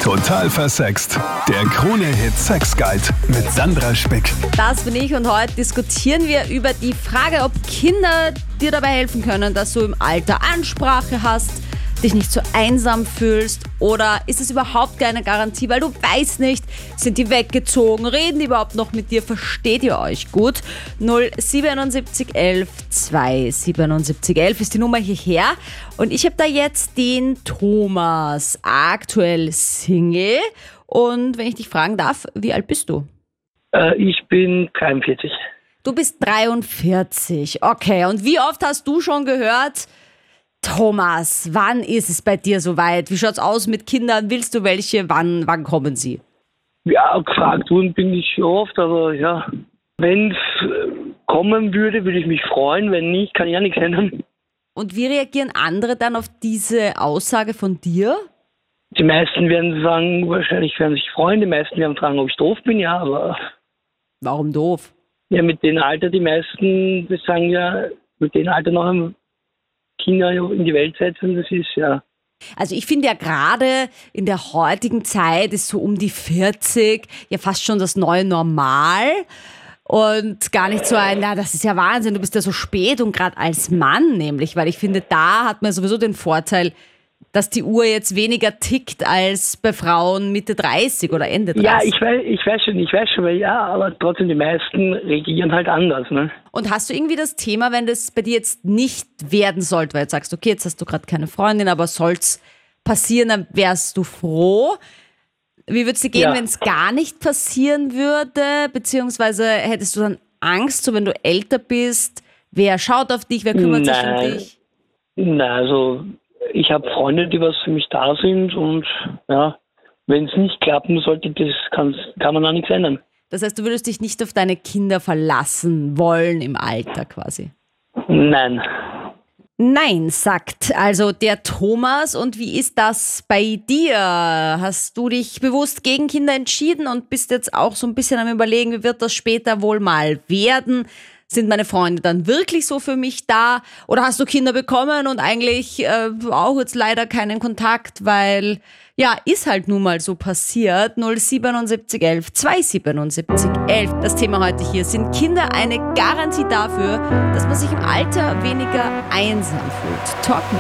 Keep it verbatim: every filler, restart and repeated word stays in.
Total versext. Der Krone-Hit Sex Guide mit Sandra Spick. Das bin ich und heute diskutieren wir über die Frage, ob Kinder dir dabei helfen können, dass du im Alter Ansprache hast, dich nicht so einsam fühlst, oder ist es überhaupt keine Garantie, weil du weißt nicht, sind die weggezogen, reden die überhaupt noch mit dir, versteht ihr euch gut? null siebenundsiebzig elf zweihundertsiebenundsiebzig elf ist die Nummer hierher und ich habe da jetzt den Thomas, aktuell Single, und wenn ich dich fragen darf, wie alt bist du? Äh, ich bin dreiundvierzig. Du bist dreiundvierzig, okay, und wie oft hast du schon gehört, Thomas, wann ist es bei dir soweit? Wie schaut's aus mit Kindern? Willst du welche? Wann, wann kommen sie? Ja, gefragt worden bin ich schon oft, aber ja, wenn es kommen würde, würde ich mich freuen. Wenn nicht, kann ich ja nichts ändern. Und wie reagieren andere dann auf diese Aussage von dir? Die meisten werden sagen, wahrscheinlich werden sich freuen. Die meisten werden fragen, ob ich doof bin, ja, aber Warum doof? ja, mit dem Alter, die meisten, die sagen ja, mit dem Alter noch ein Kinder in die Welt setzen, das ist ja... Also ich finde ja gerade in der heutigen Zeit ist so um die vierzig ja fast schon das neue Normal und gar nicht so ein, na das ist ja Wahnsinn, du bist ja so spät, und gerade als Mann nämlich, weil ich finde, da hat man sowieso den Vorteil, dass die Uhr jetzt weniger tickt als bei Frauen Mitte dreißig oder Ende dreißig. Ja, ich weiß, ich weiß schon, ich weiß schon, weil ja, aber trotzdem die meisten reagieren halt anders, ne? Und hast du irgendwie das Thema, wenn das bei dir jetzt nicht werden sollte, weil du sagst, okay, jetzt hast du gerade keine Freundin, aber soll's passieren, dann wärst du froh. Wie würde es dir gehen, Ja. wenn es gar nicht passieren würde? Beziehungsweise hättest du dann Angst, so wenn du älter bist, wer schaut auf dich, wer kümmert sich um Nein. dich? Na, also ich habe Freunde, die was für mich da sind, und ja, wenn es nicht klappen sollte, das kann, kann man auch nichts ändern. Das heißt, du würdest dich nicht auf deine Kinder verlassen wollen im Alter quasi? Nein. Nein, sagt also der Thomas. Und wie ist das bei dir? Hast du dich bewusst gegen Kinder entschieden und bist jetzt auch so ein bisschen am Überlegen, wie wird das später wohl mal werden? Sind meine Freunde dann wirklich so für mich da? Oder hast du Kinder bekommen und eigentlich äh, auch jetzt leider keinen Kontakt, weil ja, ist halt nun mal so passiert. null siebenundsiebzig elf zweihundertsiebenundsiebzig elf. Das Thema heute hier: Sind Kinder eine Garantie dafür, dass man sich im Alter weniger einsam fühlt? Talk